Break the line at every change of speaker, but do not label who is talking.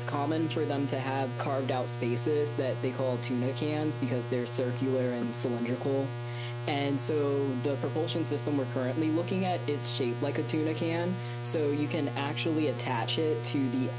common for them to have carved out spaces that they call tuna cans because they're circular and cylindrical. And so the propulsion system we're currently looking at is shaped like a tuna can, so you can actually attach it to the